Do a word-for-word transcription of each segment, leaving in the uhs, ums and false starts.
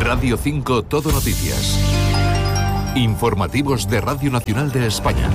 Radio cinco Todo Noticias. Informativos de Radio Nacional de España.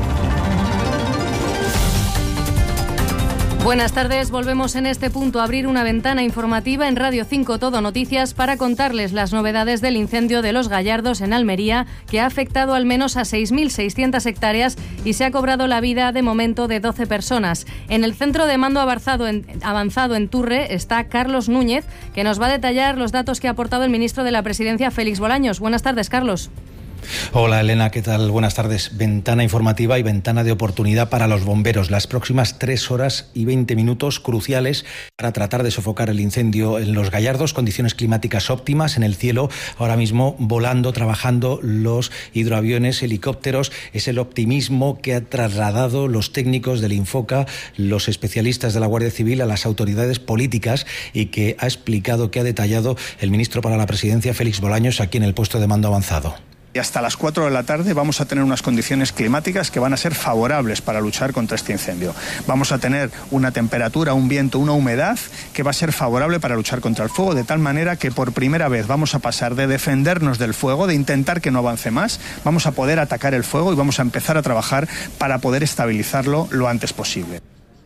Buenas tardes, volvemos en este punto a abrir una ventana informativa en Radio cinco Todo Noticias para contarles las novedades del incendio de Los Gallardos en Almería, que ha afectado al menos a seis mil seiscientas hectáreas y se ha cobrado la vida de momento de doce personas. En el centro de mando avanzado en, avanzado en Turre está Carlos Núñez, que nos va a detallar los datos que ha aportado el ministro de la Presidencia, Félix Bolaños. Buenas tardes, Carlos. Hola Elena, ¿qué tal? Buenas tardes. Ventana informativa y ventana de oportunidad para los bomberos. Las próximas tres horas y veinte minutos cruciales para tratar de sofocar el incendio en Los Gallardos. Condiciones climáticas óptimas en el cielo. Ahora mismo volando, trabajando los hidroaviones, helicópteros. Es el optimismo que ha trasladado los técnicos del Infoca, los especialistas de la Guardia Civil a las autoridades políticas y que ha explicado, que ha detallado el ministro para la Presidencia, Félix Bolaños, aquí en el puesto de mando avanzado. Y hasta las cuatro de la tarde vamos a tener unas condiciones climáticas que van a ser favorables para luchar contra este incendio. Vamos a tener una temperatura, un viento, una humedad que va a ser favorable para luchar contra el fuego, de tal manera que por primera vez vamos a pasar de defendernos del fuego, de intentar que no avance más, vamos a poder atacar el fuego y vamos a empezar a trabajar para poder estabilizarlo lo antes posible.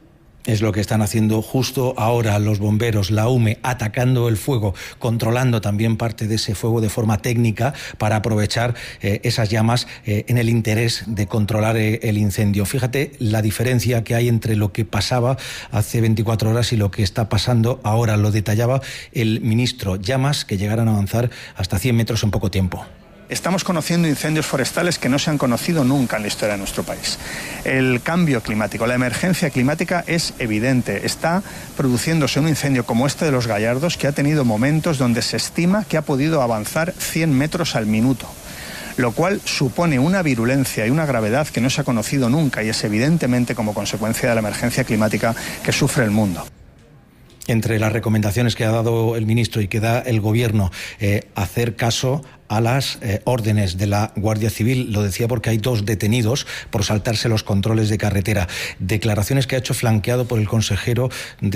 Es lo que están haciendo justo ahora los bomberos, la U M E, atacando el fuego, controlando también parte de ese fuego de forma técnica para aprovechar eh, esas llamas eh, en el interés de controlar eh, el incendio. Fíjate la diferencia que hay entre lo que pasaba hace veinticuatro horas y lo que está pasando ahora. Lo detallaba el ministro. Llamas que llegaron a avanzar hasta cien metros en poco tiempo. Estamos conociendo incendios forestales que no se han conocido nunca en la historia de nuestro país. El cambio climático, la emergencia climática es evidente. Está produciéndose un incendio como este de Los Gallardos, que ha tenido momentos donde se estima que ha podido avanzar cien metros al minuto, lo cual supone una virulencia y una gravedad que no se ha conocido nunca y es evidentemente como consecuencia de la emergencia climática que sufre el mundo. Entre las recomendaciones que ha dado el ministro y que da el Gobierno, eh, hacer caso a las eh, órdenes de la Guardia Civil. Lo decía porque hay dos detenidos por saltarse los controles de carretera. Declaraciones que ha hecho flanqueado por el consejero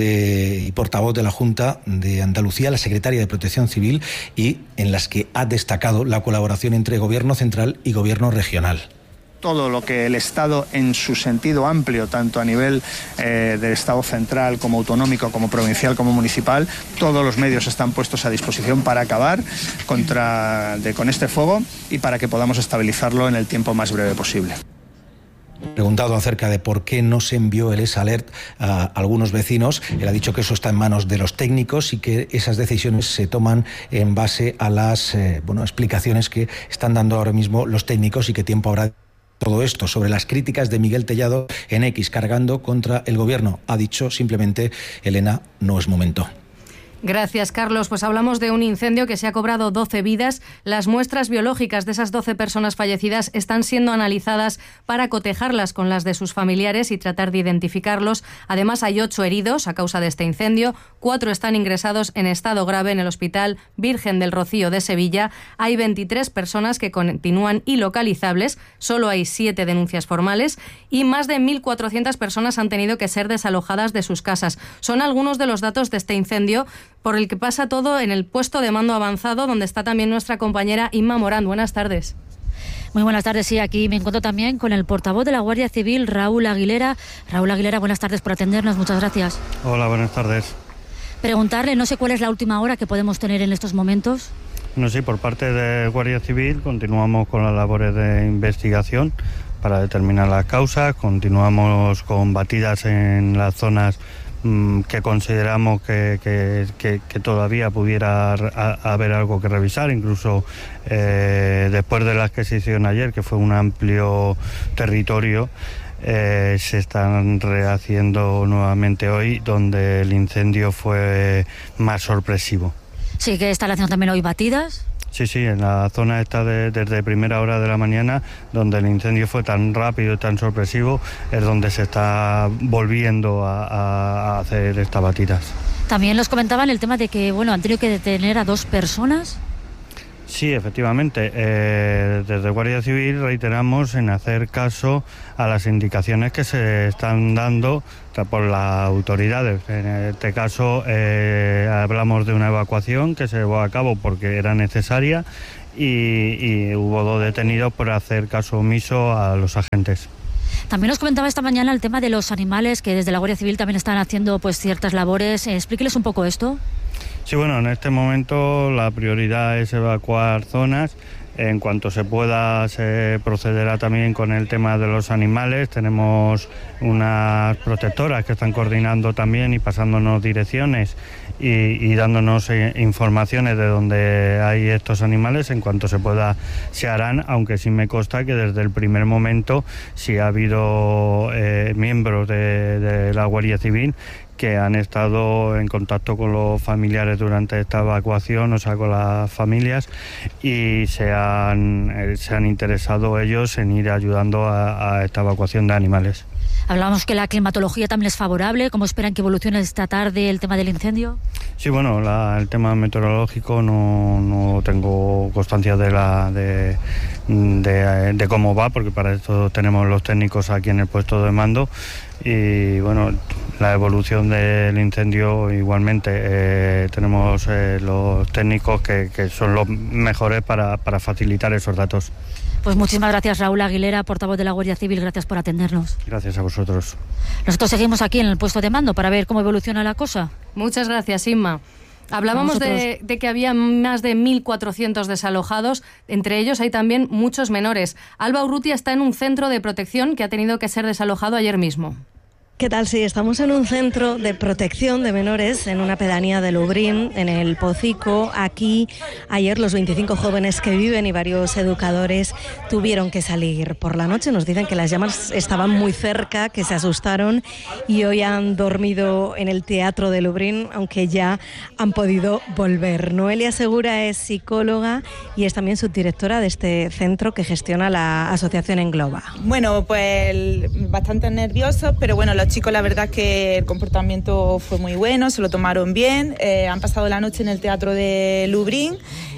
de, y portavoz de la Junta de Andalucía, la secretaria de Protección Civil, y en las que ha destacado la colaboración entre Gobierno central y Gobierno regional. Todo lo que el Estado en su sentido amplio, tanto a nivel eh, del Estado central como autonómico, como provincial, como municipal, todos los medios están puestos a disposición para acabar contra, de, con este fuego y para que podamos estabilizarlo en el tiempo más breve posible. Preguntado acerca de por qué no se envió el S-Alert a algunos vecinos, él ha dicho que eso está en manos de los técnicos y que esas decisiones se toman en base a las eh, bueno, explicaciones que están dando ahora mismo los técnicos y qué tiempo habrá. Todo esto sobre las críticas de Miguel Tellado en X cargando contra el Gobierno. Ha dicho simplemente, Elena, no es momento. Gracias, Carlos. Pues hablamos de un incendio que se ha cobrado doce vidas. Las muestras biológicas de esas doce personas fallecidas están siendo analizadas para cotejarlas con las de sus familiares y tratar de identificarlos. Además, hay ocho heridos a causa de este incendio. Cuatro están ingresados en estado grave en el Hospital Virgen del Rocío de Sevilla. Hay veintitrés personas que continúan ilocalizables. Solo hay siete denuncias formales y más de mil cuatrocientas personas han tenido que ser desalojadas de sus casas. Son algunos de los datos de este incendio por el que pasa todo en el puesto de mando avanzado, donde está también nuestra compañera Inma Morán. Buenas tardes. Muy buenas tardes, sí, aquí me encuentro también con el portavoz de la Guardia Civil, Raúl Aguilera. Raúl Aguilera, buenas tardes por atendernos, muchas gracias. Hola, buenas tardes. Preguntarle, no sé cuál es la última hora que podemos tener en estos momentos. No, sí, por parte de Guardia Civil continuamos con las labores de investigación para determinar las causas, continuamos con batidas en las zonas que consideramos que, que, que, que todavía pudiera a, haber algo que revisar, incluso eh, después de la adquisición ayer, que fue un amplio territorio, eh, se están rehaciendo nuevamente hoy, donde el incendio fue más sorpresivo. Sí, que están haciendo también hoy batidas. Sí, sí, en la zona esta de, desde primera hora de la mañana, donde el incendio fue tan rápido y tan sorpresivo, es donde se está volviendo a, a hacer estas batidas. También los comentaban el tema de que, bueno, han tenido que detener a dos personas. Sí, efectivamente. Eh, desde Guardia Civil reiteramos en hacer caso a las indicaciones que se están dando por las autoridades. En este caso eh, hablamos de una evacuación que se llevó a cabo porque era necesaria y, y hubo dos detenidos por hacer caso omiso a los agentes. También nos comentaba esta mañana el tema de los animales, que desde la Guardia Civil también están haciendo pues ciertas labores. Eh, explíqueles un poco esto. Sí, bueno, en este momento la prioridad es evacuar zonas. En cuanto se pueda, se procederá también con el tema de los animales. Tenemos unas protectoras que están coordinando también y pasándonos direcciones y, y dándonos eh, informaciones de dónde hay estos animales. En cuanto se pueda, se harán, aunque sí me consta que desde el primer momento sí ha habido eh, miembros de, de la Guardia Civil que han estado en contacto con los familiares durante esta evacuación, o sea, con las familias, y se han, eh, se han interesado ellos en ir ayudando a, a esta evacuación de animales. Hablábamos que la climatología también es favorable. ¿Cómo esperan que evolucione esta tarde el tema del incendio? Sí, bueno, la, el tema meteorológico no, no tengo constancia de, la, de, de, de cómo va, porque para esto tenemos los técnicos aquí en el puesto de mando. Y bueno, la evolución del incendio igualmente eh, tenemos eh, los técnicos que, que son los mejores para, para facilitar esos datos. Pues muchísimas gracias, Raúl Aguilera, portavoz de la Guardia Civil, gracias por atendernos. Gracias a vosotros. Nosotros seguimos aquí en el puesto de mando para ver cómo evoluciona la cosa. Muchas gracias, Inma. Hablábamos de, de que había más de mil cuatrocientos desalojados, entre ellos hay también muchos menores. Alba Urrutia está en un centro de protección que ha tenido que ser desalojado ayer mismo. ¿Qué tal? Sí, estamos en un centro de protección de menores en una pedanía de Lubrión, en el Pocico. Aquí, ayer los veinticinco jóvenes que viven y varios educadores tuvieron que salir por la noche. Nos dicen que las llamas estaban muy cerca, que se asustaron y hoy han dormido en el teatro de Lubrión, aunque ya han podido volver. Noelia Segura es psicóloga y es también subdirectora de este centro que gestiona la asociación Engloba. Bueno, pues bastante nerviosos, pero bueno, los chicos, la verdad es que el comportamiento fue muy bueno, se lo tomaron bien, eh, han pasado la noche en el teatro de Lubrión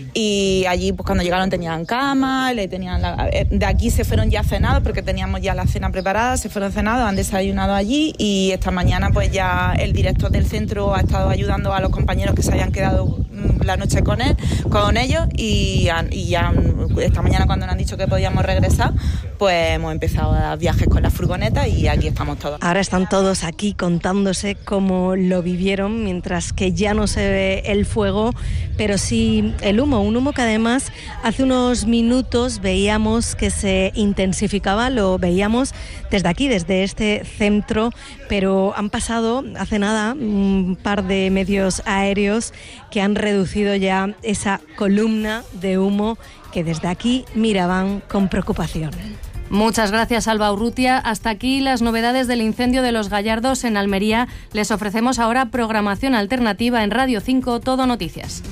y allí pues cuando llegaron tenían cama, le tenían la, de aquí se fueron ya cenados porque teníamos ya la cena preparada, se fueron cenados, han desayunado allí y esta mañana pues ya el director del centro ha estado ayudando a los compañeros que se hayan quedado la noche con él, con ellos y, y ya esta mañana cuando nos han dicho que podíamos regresar pues hemos empezado a dar viajes con la furgoneta y aquí estamos todos. Ahora están todos aquí contándose cómo lo vivieron, mientras que ya no se ve el fuego, pero sí el humo, un humo que además hace unos minutos veíamos que se intensificaba, lo veíamos desde aquí, desde este centro, pero han pasado hace nada un par de medios aéreos que han reducido ya esa columna de humo que desde aquí miraban con preocupación. Muchas gracias, Alba Urrutia. Hasta aquí las novedades del incendio de Los Gallardos en Almería. Les ofrecemos ahora programación alternativa en Radio cinco Todo Noticias.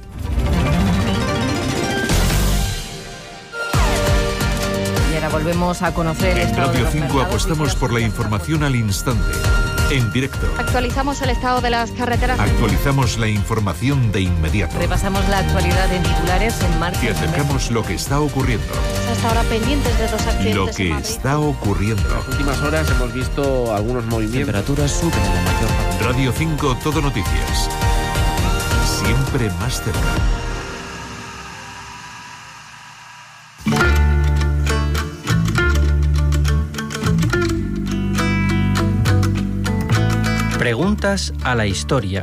Y ahora volvemos a conocer el en estado Radio de los cinco mercados. apostamos por la información al instante, en directo. Actualizamos el estado de las carreteras. Actualizamos la información de inmediato. Repasamos la actualidad en titulares en marcha. Y acercamos lo que está ocurriendo. Hasta ahora pendientes de dos accidentes. Lo que en Madrid. está ocurriendo. En las últimas horas hemos visto algunos movimientos. Temperaturas suben en la mayor parte. Radio cinco Todo Noticias. Siempre más cerca. Preguntas a la historia.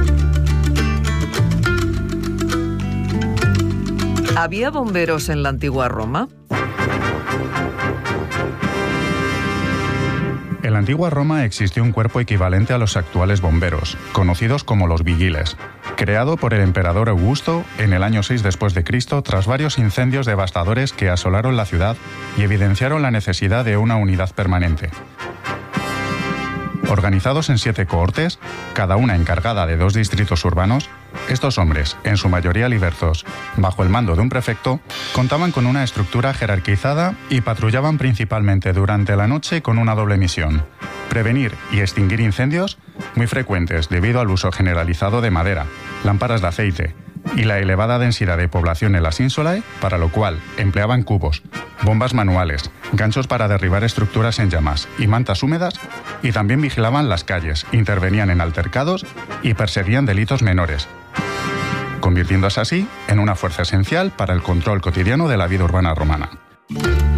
¿Había bomberos en la antigua Roma? En la antigua Roma existió un cuerpo equivalente a los actuales bomberos, conocidos como los vigiles, creado por el emperador Augusto en el año seis después de Cristo tras varios incendios devastadores que asolaron la ciudad y evidenciaron la necesidad de una unidad permanente. Organizados en siete cohortes, cada una encargada de dos distritos urbanos, estos hombres, en su mayoría libertos, bajo el mando de un prefecto, contaban con una estructura jerarquizada y patrullaban principalmente durante la noche con una doble misión: prevenir y extinguir incendios, muy frecuentes debido al uso generalizado de madera, lámparas de aceite, y la elevada densidad de población en las Ínsulae, para lo cual empleaban cubos, bombas manuales, ganchos para derribar estructuras en llamas y mantas húmedas, y también vigilaban las calles, intervenían en altercados y perseguían delitos menores, convirtiéndose así en una fuerza esencial para el control cotidiano de la vida urbana romana.